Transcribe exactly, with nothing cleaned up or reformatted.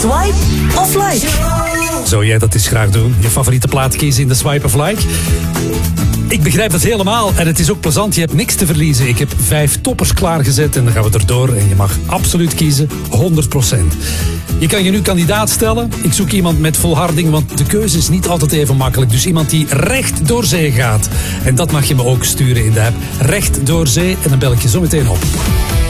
Swipe of like? Zou jij dat eens graag doen? Je favoriete plaat kiezen in de Swipe of like? Ik begrijp dat helemaal en het is ook plezant. Je hebt niks te verliezen. Ik heb vijf toppers klaargezet en dan gaan we erdoor. En je mag absoluut kiezen, honderd procent. Je kan je nu kandidaat stellen. Ik zoek iemand met volharding, want de keuze is niet altijd even makkelijk. Dus iemand die recht door zee gaat. En dat mag je me ook sturen in de app. Recht door zee en dan bel ik je zo meteen op.